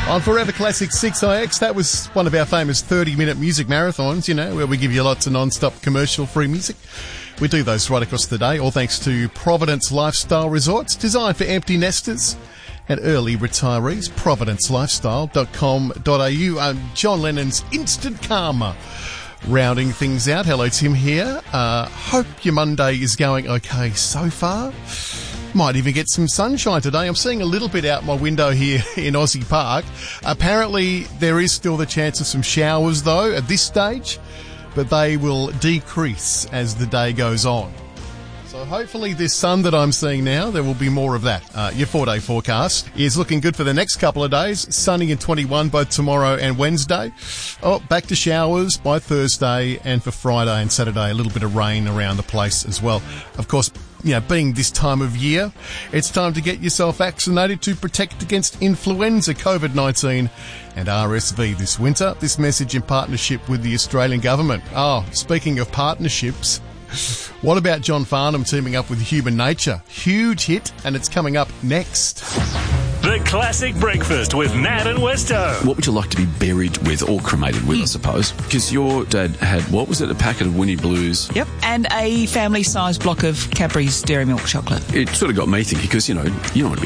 On Forever Classic 6IX, that was one of our famous 30-minute music marathons, where we give you lots of non-stop commercial-free music. We do those right across the day, all thanks to Providence Lifestyle Resorts, designed for empty nesters and early retirees. providencelifestyle.com.au. John Lennon's Instant Karma. Rounding things out. Hello, Tim here. Hope your Monday is going okay so far. Might even get some sunshine today. I'm seeing a little bit out my window here in Aussie Park. Apparently, there is still the chance of some showers, though, at this stage, but they will decrease as the day goes on. So hopefully this sun that I'm seeing now, there will be more of that. Your 4-day forecast is looking good for the next couple of days. Sunny and 21 both tomorrow and Wednesday. Back to showers by Thursday, and for Friday and Saturday, a little bit of rain around the place as well. Of course, being this time of year, it's time to get yourself vaccinated to protect against influenza, COVID-19 and RSV this winter. This message in partnership with the Australian government. Speaking of partnerships, what about John Farnham teaming up with Human Nature? Huge hit, and it's coming up next. The Classic Breakfast with Nat and Westo. What would you like to be buried with or cremated with, I suppose? Because your dad had, what was it, a packet of Winnie Blues? Yep, and a family-sized block of Cadbury's Dairy Milk chocolate. It sort of got me thinking, because, you don't want to be